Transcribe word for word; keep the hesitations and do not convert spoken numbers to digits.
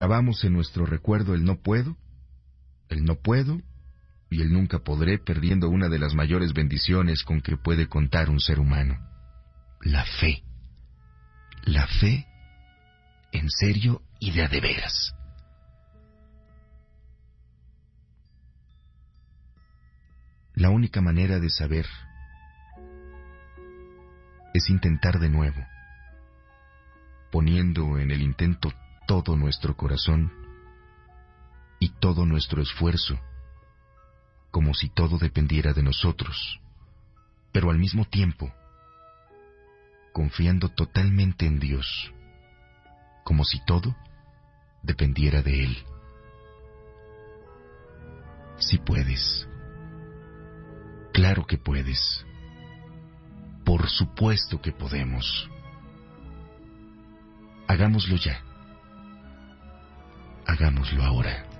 Grabamos en nuestro recuerdo el no puedo, el no puedo y el nunca podré, perdiendo una de las mayores bendiciones con que puede contar un ser humano: la fe. La fe en serio y de a de veras. La única manera de saber es intentar de nuevo, poniendo en el intento todo nuestro corazón y todo nuestro esfuerzo, como si todo dependiera de nosotros, pero al mismo tiempo confiando totalmente en Dios, como si todo dependiera de Él. Si puedes, claro que puedes, por supuesto que podemos. Hagámoslo ya, hagámoslo ahora.